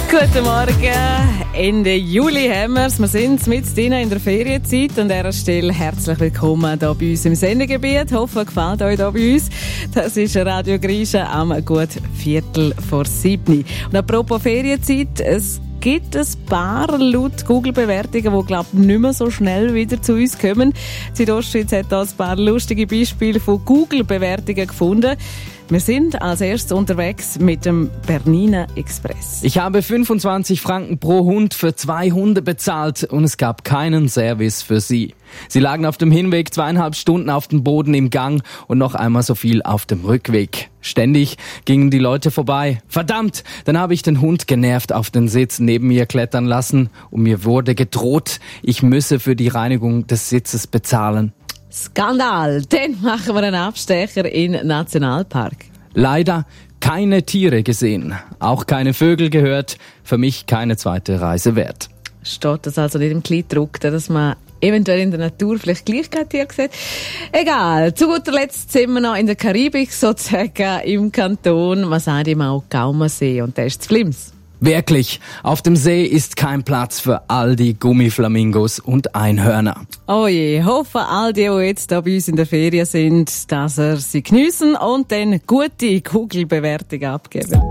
Guten Morgen, Ende Juli haben wir's. Wir sind mit Ihnen in der Ferienzeit und an dieser Stelle herzlich willkommen hier bei uns im Sendegebiet. Hoffe, gefällt euch hier bei uns. Das ist Radio Grisha am gut 6:45. Und apropos Ferienzeit, es gibt ein paar laut Google-Bewertungen, die, glaube ich, nicht mehr so schnell wieder zu uns kommen. Südostschweiz hat da ein paar lustige Beispiele von Google-Bewertungen gefunden. Wir sind als erstes unterwegs mit dem Bernina Express. Ich habe 25 Franken pro Hund für 2 Hunde bezahlt und es gab keinen Service für sie. Sie lagen auf dem Hinweg 2,5 Stunden auf dem Boden im Gang und noch einmal so viel auf dem Rückweg. Ständig gingen die Leute vorbei. Verdammt, dann habe ich den Hund genervt auf den Sitz neben mir klettern lassen und mir wurde gedroht, ich müsse für die Reinigung des Sitzes bezahlen. Skandal! Dann machen wir einen Abstecher in den Nationalpark. Leider keine Tiere gesehen, auch keine Vögel gehört, für mich keine zweite Reise wert. Steht das also nicht im Kleidruck, dass man eventuell in der Natur vielleicht gleich kein Tier sieht? Egal, zu guter Letzt sind wir noch in der Karibik, sozusagen im Kanton. Man sagt immer auch Gaumersee und der ist zu Flims. Wirklich, auf dem See ist kein Platz für all die Gummiflamingos und Einhörner. Oh je, hoffe all die jetzt hier bei uns in der Ferien sind, dass sie geniessen und dann gute Google-Bewertungen abgeben.